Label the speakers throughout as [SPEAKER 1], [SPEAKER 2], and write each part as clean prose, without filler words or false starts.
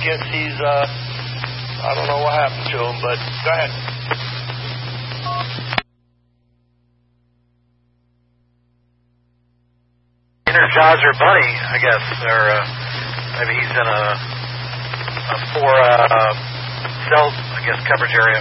[SPEAKER 1] guess he's, I don't know what happened to him, but go ahead.
[SPEAKER 2] Energizer Bunny, I guess, or maybe he's in a poor cell, I guess, coverage area.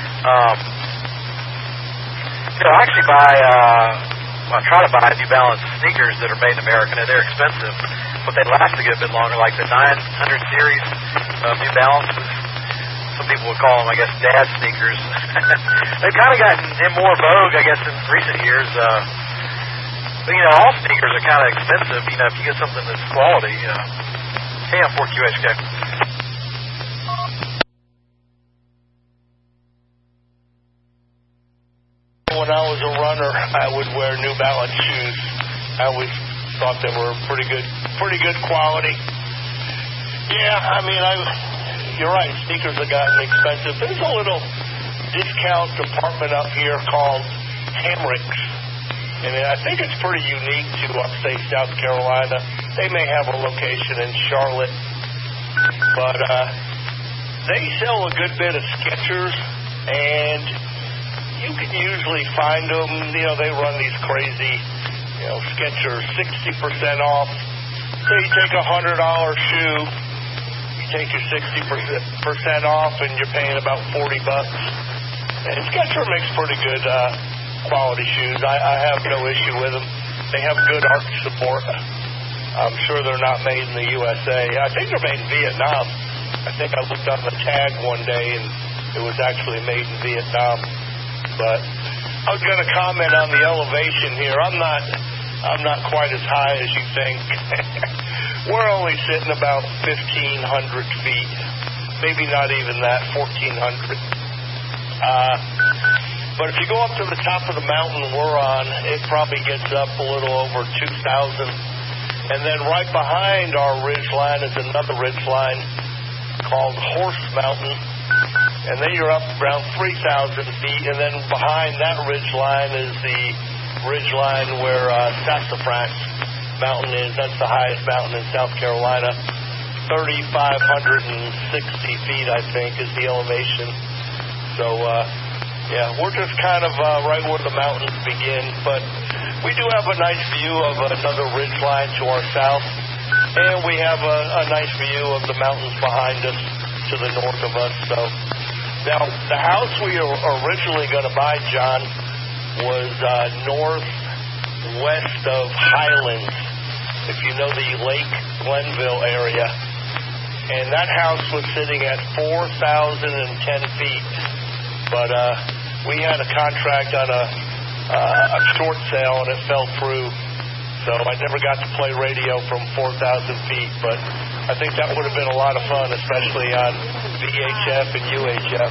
[SPEAKER 2] I actually I try to buy New Balance sneakers that are made in America, and they're expensive, but they last a good bit longer, like the 900 series of New Balances. Some people would call them, I guess, dad sneakers. They've kind of gotten in more vogue, I guess, in recent years. But, all sneakers are kind of expensive, if you get something that's quality, Hey, I'm 4QHK.
[SPEAKER 1] When I was a runner, I would wear New Balance shoes. I always thought they were pretty good quality. Yeah, you're right, sneakers have gotten expensive. There's a little discount department up here called Hamrick's. I think it's pretty unique to upstate South Carolina. They may have a location in Charlotte, but they sell a good bit of Skechers, and you can usually find them. They run these crazy, Skechers 60% off. So you take a $100 shoe, you take your 60% off, and you're paying about $40. And Skechers makes pretty good quality shoes. I have no issue with them. They have good arch support. I'm sure they're not made in the USA. I think they're made in Vietnam. I think I looked on the tag one day, and it was actually made in Vietnam. But I was going to comment on the elevation here. I'm not quite as high as you think. We're only sitting about 1,500 feet. Maybe not even that, 1,400. But if you go up to the top of the mountain we're on, it probably gets up a little over 2,000. And then right behind our ridge line is another ridge line called Horse Mountain. And then you're up around 3,000 feet. And then behind that ridge line is the ridge line where Sassafras Mountain is. That's the highest mountain in South Carolina. 3,560 feet, I think, is the elevation. So, yeah, we're just kind of right where the mountains begin, but we do have a nice view of another ridge line to our south, and we have a nice view of the mountains behind us to the north of us. So now, the house we were originally going to buy, John, was northwest of Highlands, if you know the Lake Glenville area, and that house was sitting at 4,010 feet. But we had a contract on a short sale, and it fell through. So I never got to play radio from 4,000 feet. But I think that would have been a lot of fun, especially on VHF and UHF.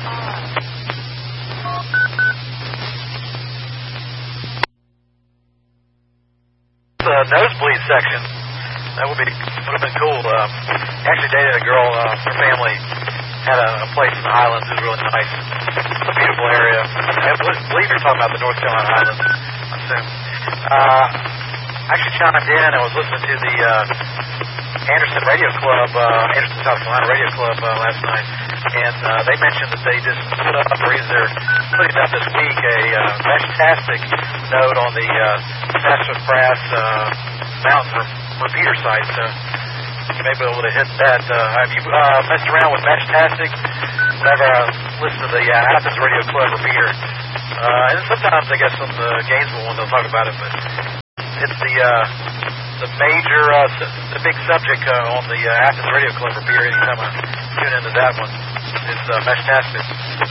[SPEAKER 2] The nosebleed section. That would have been cool. Actually dated a girl, her family had a place in the Highlands. It was really nice. It's a beautiful area. I believe you're talking about the North Carolina Highlands, I assume. Actually chimed in. I was listening to the Anderson Radio Club, Anderson, South Carolina Radio Club last night, and they mentioned that they just put up, or they're putting up this week, a fantastic note on the Sassafras Mountain repeater site. You may be able to hit that. Have you messed around with Meshtastic? Whenever I listen to the Athens Radio Club repeater, and sometimes I guess on the Gainesville one they'll talk about it, but it's the major, the big subject on the Athens Radio Club repeater. Anytime I tune into that one, it's Meshtastic.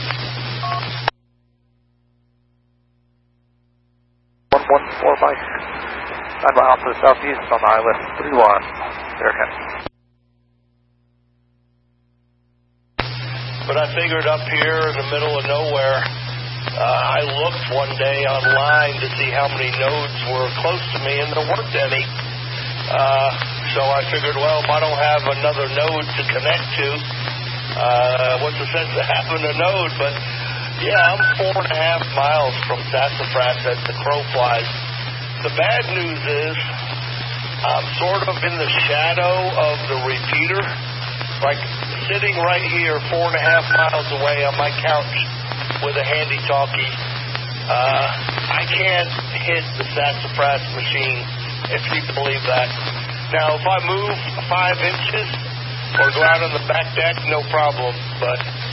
[SPEAKER 3] 114 Mike. 9 miles to the southeast on ILS 31. Bearcat.
[SPEAKER 1] But I figured up here in the middle of nowhere, I looked one day online to see how many nodes were close to me, and there weren't any. So I figured, well, if I don't have another node to connect to, what's the sense of having a node? But, yeah, I'm 4.5 miles from Sassafras as the crow flies. The bad news is I'm sort of in the shadow of the repeater, like sitting right here 4.5 miles away on my couch with a handy talkie. I can't hit the sassafras machine, if you believe that. Now, if I move 5 inches or go out on the back deck, no problem, but